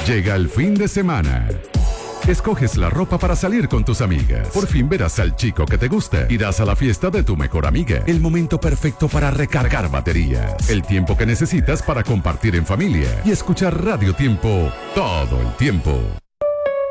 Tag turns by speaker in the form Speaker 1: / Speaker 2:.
Speaker 1: Llega el fin de semana. Escoges la ropa para salir con tus amigas. Por fin verás al chico que te gusta. Irás a la fiesta de tu mejor amiga. El momento perfecto para recargar baterías. El tiempo que necesitas para compartir en familia y escuchar Radio Tiempo todo el tiempo.